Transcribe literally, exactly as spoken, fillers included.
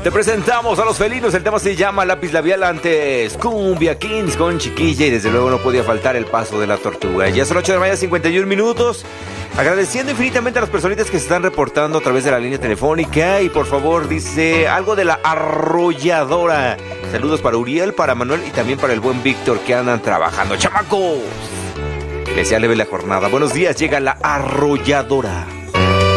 Te presentamos a los felinos. El tema se llama Lápiz Labial, antes Cumbia Kings con Chiquilla. Y desde luego no podía faltar el paso de la tortuga. Ya son ocho de la mañana, cincuenta y un minutos. Agradeciendo infinitamente a las personitas que se están reportando a través de la línea telefónica. Y por favor, dice algo de La Arrolladora. Saludos para Uriel, para Manuel y también para el buen Víctor, que andan trabajando. ¡Chamacos! Que sea leve la jornada. Buenos días, llega La Arrolladora.